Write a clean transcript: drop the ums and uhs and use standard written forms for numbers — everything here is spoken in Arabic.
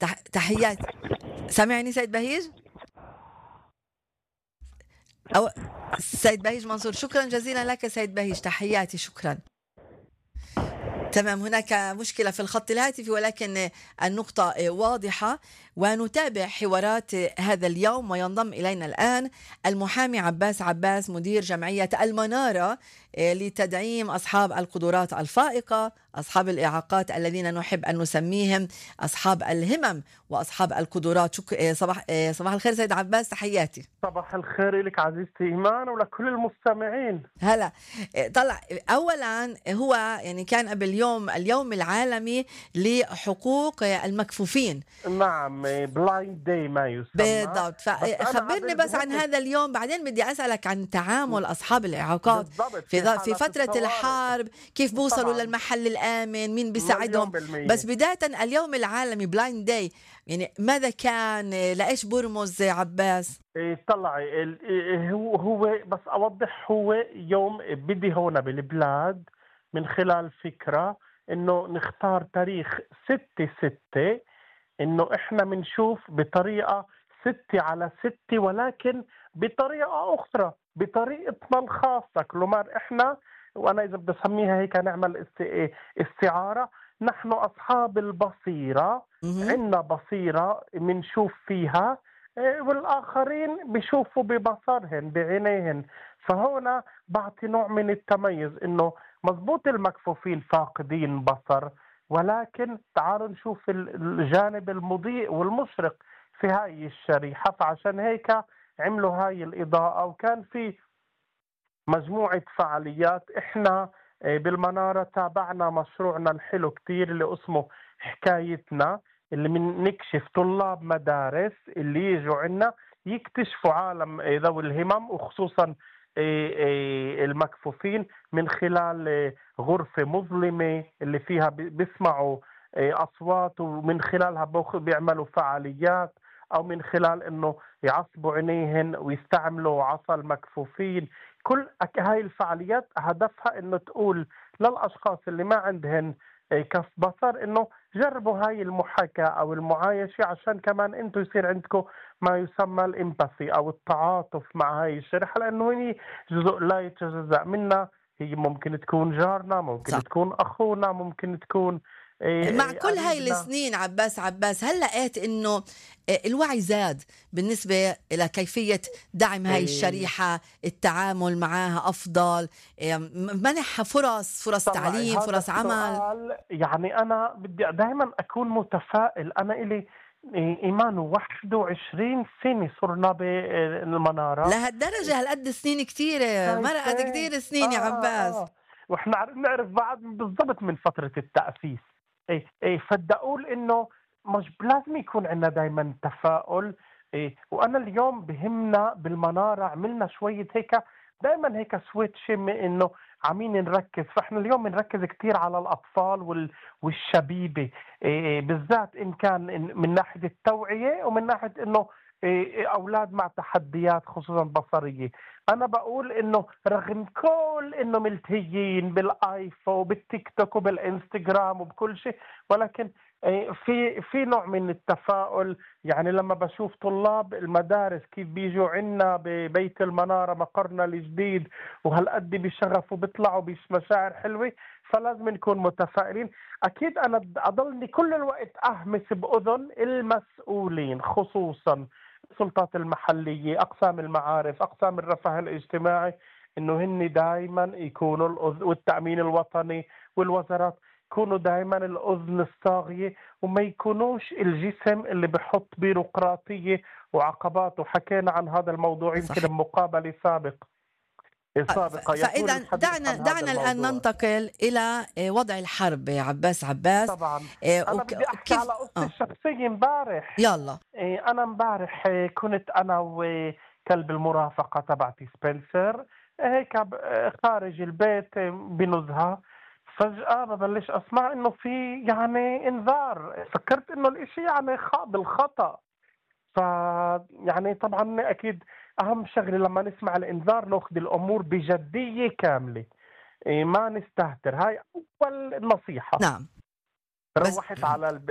تحياتي. سامعني سيد بهيج؟ أو سيد بهيج منصور، شكرا جزيلا لك سيد بهيج، تحياتي، شكرا. تمام، هناك مشكلة في الخط الهاتفي، ولكن النقطة واضحة. ونتابع حوارات هذا اليوم، وينضم إلينا الآن المحامي عباس عباس، مدير جمعية المنارة لتدعيم أصحاب القدرات الفائقة، أصحاب الإعاقات الذين نحب أن نسميهم أصحاب الهمم وأصحاب القدرات. صباح الخير سيد عباس، تحياتي. صباح الخير لك عزيزتي إيمان ولكل المستمعين. هلا. طلع أولا هو يعني كان قبل اليوم العالمي لحقوق المكفوفين. نعم، بلايند داي ما يسمى. بالضبط، فخبرني بس عن هذا اليوم، بعدين بدي أسألك عن تعامل أصحاب الإعاقات في فترة الحرب، كيف بوصلوا للمحل الآمن، مين بيساعدهم. بس بداية اليوم العالمي بلايند داي، يعني ماذا كان، لإيش برمز عباس؟ طلعي هو بس أوضح، هو يوم بدي هون بالبلاد من خلال فكرة إنه نختار تاريخ 6/6، إنه إحنا منشوف بطريقة 6/6، ولكن بطريقة أخرى، بطريقتنا الخاصة. كلمار إحنا، وأنا إذا بدي أسميها هيك نعمل استعارة، نحن أصحاب البصيرة، عندنا بصيرة منشوف فيها، والآخرين بيشوفوا ببصرهن بعينيهن. فهنا بعطي نوع من التميز، إنه مضبوط المكفوفين فاقدين بصر، ولكن تعالوا نشوف الجانب المضيء والمشرق في هاي الشريحة. فعشان هيك عملوا هاي الإضاءة، وكان في مجموعة فعاليات. إحنا بالمنارة تابعنا مشروعنا الحلو كتير اللي اسمه حكايتنا، اللي من نكشف طلاب مدارس اللي يجوا عنا يكتشفوا عالم ذوي الهمم، وخصوصا المكفوفين، من خلال غرفة مظلمة اللي فيها بيسمعوا أصوات، ومن خلالها بيعملوا فعاليات، أو من خلال إنه يعصبوا عينيهن ويستعملوا عصا المكفوفين. كل هاي الفعاليات هدفها إنه تقول للأشخاص اللي ما عندهن كف بصر إنه جربوا هاي المحاكاة أو المعايشة، عشان كمان أنتوا يصير عندكم ما يسمى الإمباثي أو التعاطف مع هاي الشريحة، لأنه هي جزء لا يتجزأ منا. هي ممكن تكون جارنا، ممكن صح. تكون أخونا، ممكن تكون مع كل هاي قريبنا. السنين عباس، هل لقيت انه الوعي زاد بالنسبة إلى كيفية دعم هاي الشريحة، التعامل معها أفضل، منحها فرص تعليم، هذا فرص عمل؟ السؤال يعني أنا بدي دائما أكون متفائل. أنا إلي إيمان 21 سنة صرنا بالمنارة. لهالدرجة هالقد سنين كتيرة، مرقت كتير سنين يا عباس. وإحنا نعرف بعض بالضبط من فترة التأسيس. فدي أقول إنه مش لازم يكون عندنا دائما تفاؤل. وأنا اليوم بهمنا بالمنارة عملنا شوية هيك، دائما هيك سويتش، إنه عمين نركز. فإحنا اليوم نركز كتير على الأطفال والشبيبة، بالذات إن كان من ناحية التوعية، ومن ناحية إنه أولاد مع تحديات خصوصا بصرية. أنا بقول إنه رغم كل إنه ملتهيين بالآيفون وبالتيك توك وبالإنستغرام وبكل شيء، ولكن في نوع من التفاؤل. يعني لما بشوف طلاب المدارس كيف بيجوا عنا ببيت المنارة مقرنا الجديد، وهالقد بشغف وبيطلعوا بمشاعر حلوة، فلازم نكون متفائلين. أكيد أنا أضلني كل الوقت أهمس بأذن المسؤولين، خصوصا السلطات المحلية، أقسام المعارف، أقسام الرفاه الاجتماعي، إنه هن دائما يكونوا والتأمين الوطني والوزارات يكونوا دائما الأذن الصاغية، وما يكونوش الجسم اللي بحط بيروقراطية وعقبات. وحكينا عن هذا الموضوع يمكن بمقابلة سابقة. فإذا دعنا الآن ننتقل إلى وضع الحرب يا عباس. طبعا أنا بدي أحكي على قصة شخصية امبارح. يلا. أنا امبارح كنت أنا وكلب المرافقة تبعتي سبنسر هيك خارج البيت بنزهة، فجأة ببلش أسمع إنه في يعني إنذار. فكرت إنه الإشي يعني بالخطأ. يعني طبعا أكيد أهم شغلة لما نسمع الإنذار نأخذ الأمور بجدية كاملة، ما نستهتر. هاي أول نصيحة. نعم. روحت على